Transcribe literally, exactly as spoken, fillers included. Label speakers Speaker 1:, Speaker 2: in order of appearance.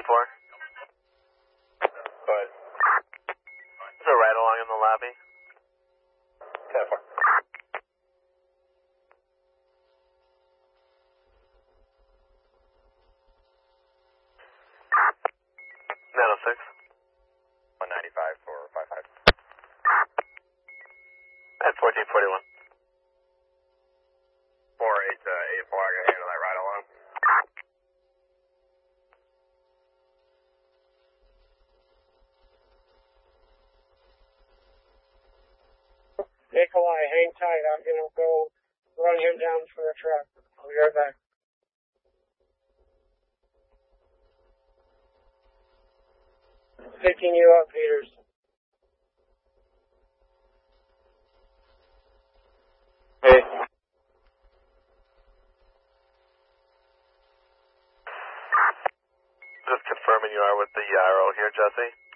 Speaker 1: four.
Speaker 2: Go ahead.
Speaker 1: Is there a ride along in the lobby?
Speaker 2: ten four.
Speaker 1: nine oh six.
Speaker 2: one ninety-five for five five.
Speaker 1: At fourteen forty-one.
Speaker 2: four eight eight four, I can handle that ride along.
Speaker 3: Nikolai, hang tight. I'm going to go run him down for a truck. I'll be right back. Picking you up, Peters.
Speaker 2: Hey.
Speaker 1: Just confirming you are with the Yarrow here, Jesse.